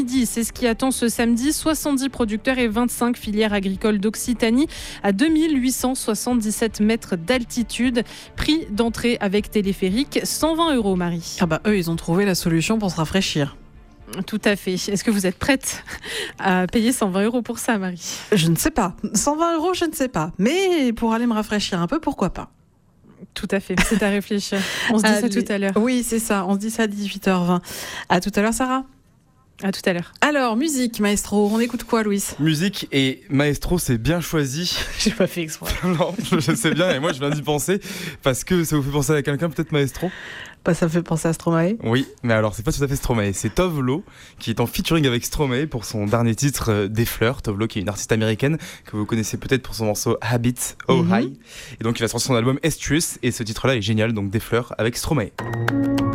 C'est ce qui attend ce samedi. 70 producteurs et 25 filières agricoles d'Occitanie à 2877 mètres d'altitude. Prix d'entrée avec téléphérique, 120 €, Marie. Eux, ils ont trouvé la solution pour se rafraîchir. Tout à fait. Est-ce que vous êtes prête à payer 120 € pour ça, Marie ? Je ne sais pas. 120 €, je ne sais pas. Mais pour aller me rafraîchir un peu, pourquoi pas ? Tout à fait. C'est à réfléchir. On se dit ça tout à l'heure. Oui, c'est ça. On se dit ça à 18h20. À tout à l'heure, Sarah. À tout à l'heure. Alors, musique, maestro. On écoute quoi, Louis ? Musique et maestro, c'est bien choisi. J'ai pas fait exprès. Non, je sais bien, et moi je viens d'y penser, parce que ça vous fait penser à quelqu'un, peut-être maestro ? Ça me fait penser à Stromae. Oui, mais alors c'est pas tout à fait Stromae, c'est Tove Lo qui est en featuring avec Stromae pour son dernier titre, Des Fleurs. Tove Lo qui est une artiste américaine que vous connaissez peut-être pour son morceau Habits Oh High. Et donc il a sorti son album Estrus, et ce titre-là est génial, donc Des Fleurs avec Stromae.